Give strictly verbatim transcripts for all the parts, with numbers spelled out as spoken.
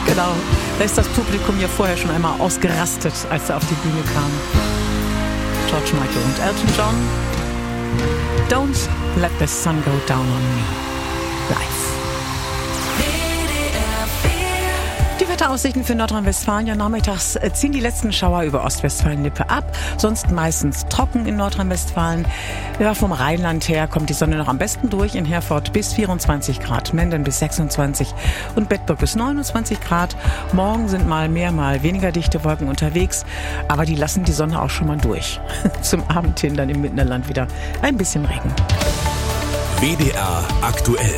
Genau, da ist das Publikum ja vorher schon einmal ausgerastet, als er auf die Bühne kam. George Michael und Elton John. Don't let the sun go down on me. Live. Die Wetteraussichten für Nordrhein-Westfalen. Ja, nachmittags ziehen die letzten Schauer über Ostwestfalen-Lippe ab. Sonst meistens trocken in Nordrhein-Westfalen. Ja, vom Rheinland her kommt die Sonne noch am besten durch. In Herford bis vierundzwanzig Grad, Menden bis sechsundzwanzig und Bedburg bis neunundzwanzig Grad. Morgen sind mal mehr, mal weniger dichte Wolken unterwegs. Aber die lassen die Sonne auch schon mal durch. Zum Abend hin dann im Mittenland wieder ein bisschen Regen. W D R aktuell.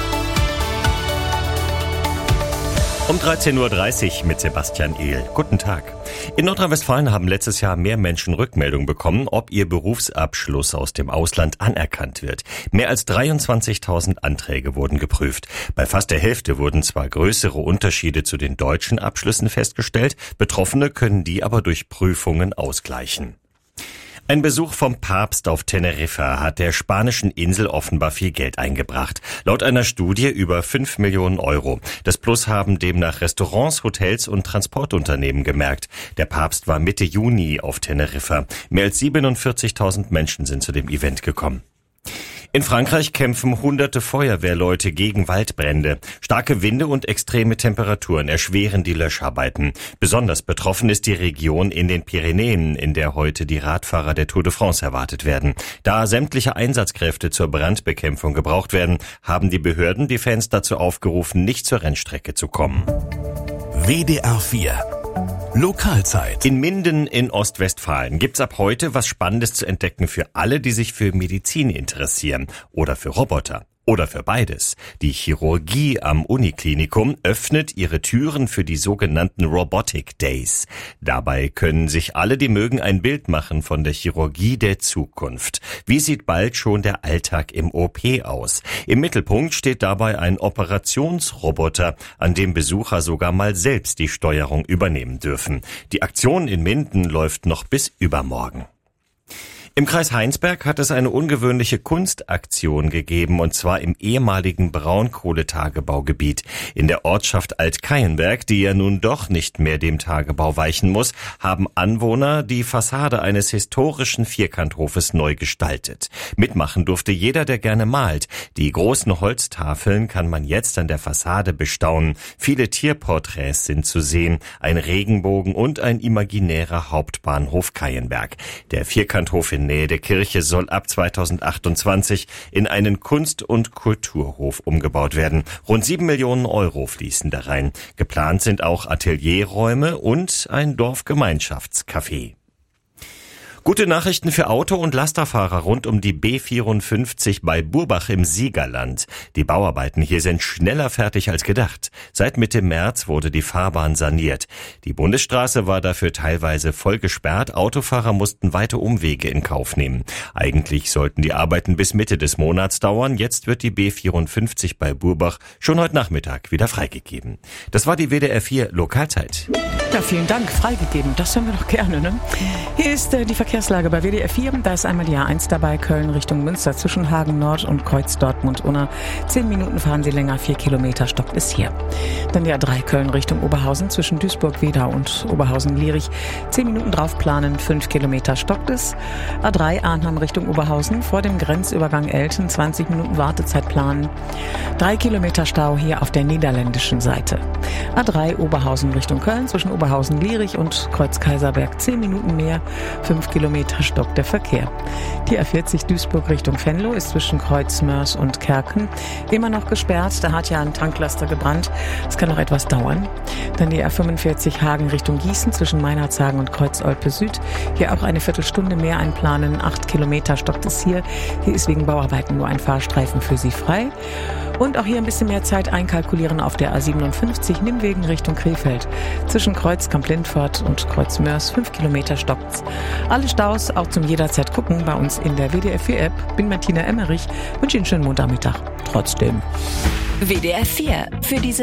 Um dreizehn Uhr dreißig mit Sebastian Ehl. Guten Tag. In Nordrhein-Westfalen haben letztes Jahr mehr Menschen Rückmeldung bekommen, ob ihr Berufsabschluss aus dem Ausland anerkannt wird. Mehr als dreiundzwanzigtausend Anträge wurden geprüft. Bei fast der Hälfte wurden zwar größere Unterschiede zu den deutschen Abschlüssen festgestellt, Betroffene können die aber durch Prüfungen ausgleichen. Ein Besuch vom Papst auf Teneriffa hat der spanischen Insel offenbar viel Geld eingebracht. Laut einer Studie über fünf Millionen Euro. Das Plus haben demnach Restaurants, Hotels und Transportunternehmen gemerkt. Der Papst war Mitte Juni auf Teneriffa. Mehr als siebenundvierzigtausend Menschen sind zu dem Event gekommen. In Frankreich kämpfen hunderte Feuerwehrleute gegen Waldbrände. Starke Winde und extreme Temperaturen erschweren die Löscharbeiten. Besonders betroffen ist die Region in den Pyrenäen, in der heute die Radfahrer der Tour de France erwartet werden. Da sämtliche Einsatzkräfte zur Brandbekämpfung gebraucht werden, haben die Behörden die Fans dazu aufgerufen, nicht zur Rennstrecke zu kommen. W D R vier Lokalzeit. In Minden in Ostwestfalen gibt's ab heute was Spannendes zu entdecken für alle, die sich für Medizin interessieren oder für Roboter. Oder für beides. Die Chirurgie am Uniklinikum öffnet ihre Türen für die sogenannten Robotic Days. Dabei können sich alle, die mögen, ein Bild machen von der Chirurgie der Zukunft. Wie sieht bald schon der Alltag im O P aus? Im Mittelpunkt steht dabei ein Operationsroboter, an dem Besucher sogar mal selbst die Steuerung übernehmen dürfen. Die Aktion in Minden läuft noch bis übermorgen. Im Kreis Heinsberg hat es eine ungewöhnliche Kunstaktion gegeben, und zwar im ehemaligen Braunkohletagebaugebiet. In der Ortschaft Alt-Keienberg, die ja nun doch nicht mehr dem Tagebau weichen muss, haben Anwohner die Fassade eines historischen Vierkanthofes neu gestaltet. Mitmachen durfte jeder, der gerne malt. Die großen Holztafeln kann man jetzt an der Fassade bestaunen. Viele Tierporträts sind zu sehen, ein Regenbogen und ein imaginärer Hauptbahnhof Keienberg. Der Vierkanthof in Nähe der Kirche soll ab zweitausendachtundzwanzig in einen Kunst- und Kulturhof umgebaut werden. Rund sieben Millionen Euro fließen da rein. Geplant sind auch Atelierräume und ein Dorfgemeinschaftscafé. Gute Nachrichten für Auto- und Lasterfahrer rund um die B vierundfünfzig bei Burbach im Siegerland. Die Bauarbeiten hier sind schneller fertig als gedacht. Seit Mitte März wurde die Fahrbahn saniert. Die Bundesstraße war dafür teilweise voll gesperrt. Autofahrer mussten weite Umwege in Kauf nehmen. Eigentlich sollten die Arbeiten bis Mitte des Monats dauern. Jetzt wird die B vierundfünfzig bei Burbach schon heute Nachmittag wieder freigegeben. Das war die W D R vier Lokalzeit. Ja, vielen Dank. Freigegeben. Das hören wir doch gerne, ne? Hier ist äh, die Verkehrslage bei W D R vier. Da ist einmal die A eins dabei, Köln Richtung Münster zwischen Hagen Nord und Kreuz Dortmund-Unna. Zehn Minuten fahren Sie länger, vier Kilometer stockt es hier. Dann die A drei Köln Richtung Oberhausen zwischen Duisburg-Wedau und Oberhausen-Lierich. Zehn Minuten drauf planen, fünf Kilometer stockt es. A drei Arnhem Richtung Oberhausen vor dem Grenzübergang Elten, zwanzig Minuten Wartezeit planen. Drei Kilometer Stau hier auf der niederländischen Seite. A drei Oberhausen Richtung Köln zwischen Oberhausen-Lierich und Kreuz Kaiserberg. Zehn Minuten mehr, fünf Kilometer stockt der Verkehr. Die A vierzig Duisburg Richtung Venlo ist zwischen Kreuz Mörs und Kerken immer noch gesperrt. Da hat ja ein Tanklaster gebrannt. Es kann noch etwas dauern. Dann die A fünfundvierzig Hagen Richtung Gießen zwischen Meinerzhagen und Kreuz Olpe Süd. Hier auch eine Viertelstunde mehr einplanen. Acht Kilometer stockt es hier. Hier ist wegen Bauarbeiten nur ein Fahrstreifen für Sie frei. Und auch hier ein bisschen mehr Zeit einkalkulieren auf der A siebenundfünfzig Nimmwegen Richtung Krefeld. Zwischen Kreuz Kamp-Lindfort und Kreuz Mörs fünf Kilometer stockt's. Alle Staus auch zum jederzeit gucken bei uns in der W D R vier App. Bin Martina Emmerich, wünsche Ihnen einen schönen Montagmittag. Trotzdem. W D R vier für diese